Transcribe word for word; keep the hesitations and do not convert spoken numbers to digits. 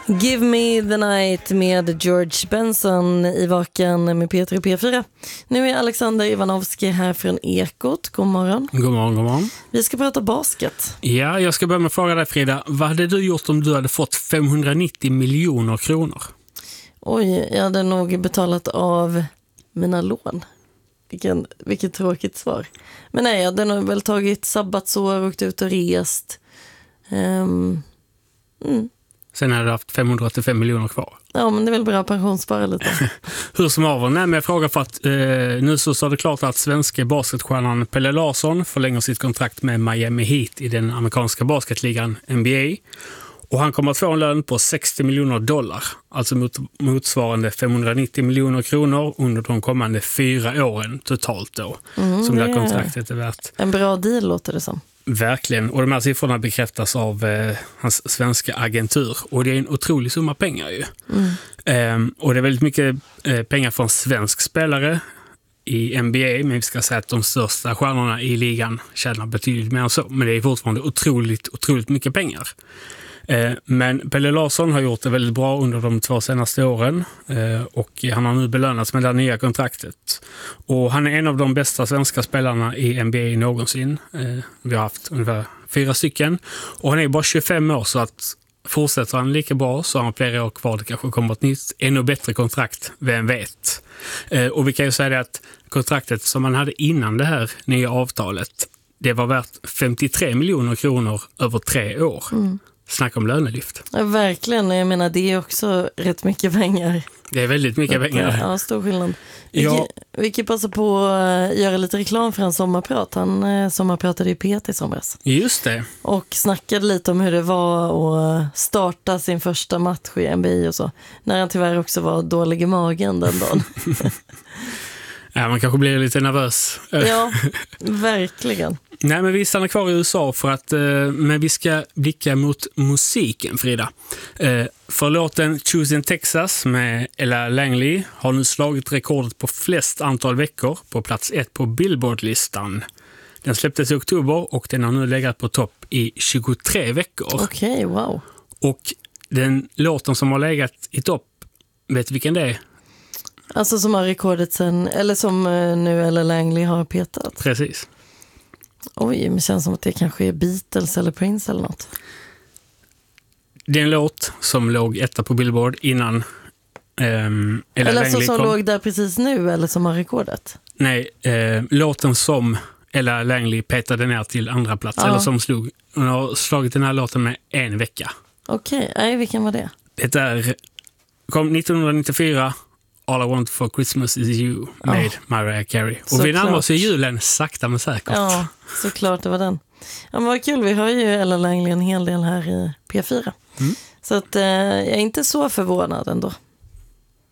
Give me the night med George Benson i Vaken med Peter och P fyra. Nu är Alexander Ivanovski här från Ekot. God morgon. God morgon, god morgon. Vi ska prata basket. Ja, jag ska börja med att fråga dig, Frida. Vad hade du gjort om du hade fått femhundranittio miljoner kronor? Oj, jag hade nog betalat av mina lån. Vilken, vilket tråkigt svar. Men nej, jag hade nog väl tagit sabbatsår, åkt ut och rest. Um, mm. Sen hade du haft femhundraåttiofem miljoner kvar. Ja, men det är väl bra att pensionsspara lite. Hur som haver, nej, men jag frågar för att eh, nu så står det klart att svenska basketstjärnan Pelle Larsson förlänger sitt kontrakt med Miami Heat i den amerikanska basketligan N B A. Och han kommer att få en lön på sextio miljoner dollar, alltså mot, motsvarande femhundranittio miljoner kronor under de kommande fyra åren totalt då, mm, som det här kontraktet är värt. En bra deal låter det som. Verkligen, och de här siffrorna bekräftas av eh, hans svenska agentur, och det är en otrolig summa pengar ju. Mm. Ehm, och det är väldigt mycket eh, pengar för en svensk spelare i N B A, men vi ska säga att de största stjärnorna i ligan tjänar betydligt mer än så, men det är fortfarande otroligt, otroligt mycket pengar. Men Pelle Larsson har gjort det väldigt bra under de två senaste åren och han har nu belönats med det nya kontraktet. Och han är en av de bästa svenska spelarna i N B A någonsin. Vi har haft ungefär fyra stycken och han är bara tjugofem år, så att fortsätter han lika bra så har han flera år kvar. Det kanske kommer ett nytt, ännu bättre kontrakt, vem vet. Och vi kan ju säga det att kontraktet som han hade innan det här nya avtalet, det var värt femtiotre miljoner kronor över tre år. Mm. Snacka om lönelyft. Ja, verkligen. Jag menar, det är också rätt mycket pengar. Det är väldigt mycket pengar. Ja, stor skillnad. Vi, ja. vi kan passa på att göra lite reklam för en sommarprat. Han eh, sommarpratade i P T i somras. Just det. Och snackade lite om hur det var att starta sin första match i N B A och så. När han tyvärr också var dålig i magen den dagen. Ja, man kanske blir lite nervös. Ja, verkligen. Nej, men vi stannar kvar i U S A för att eh, men vi ska blicka mot musiken, Frida. Eh, för låten Choose in Texas med Ella Langley har nu slagit rekordet på flest antal veckor på plats ett på Billboard-listan. Den släpptes i oktober och den har nu legat på topp i tjugotre veckor. Okej, okay, wow. Och den låten som har legat i topp, vet du vilken det är? Alltså som har rekordet sen, eller som nu Ella Langley har petat. Precis. Oj, men det känns som att det kanske är Beatles eller Prince eller något. Det är en låt som låg etta på Billboard innan um, Ella Eller Langley så som kom. låg där precis nu, eller som har rekordet? Nej, eh, låten som Ella Langley petade ner till andra plats, ja. Eller som slog, hon har slagit den här låten med en vecka. Okej, okay. Nej, vilken var det? Det är, kom nittonhundranittiofyra, All I Want for Christmas is You med oh. Mariah Carey. Och så vi närmar oss i julen sakta men säkert. Ja, såklart det var den. Ja, men vad kul, vi har ju Ella Langley en hel del här i P fyra. Mm. Så att, eh, jag är inte så förvånad ändå.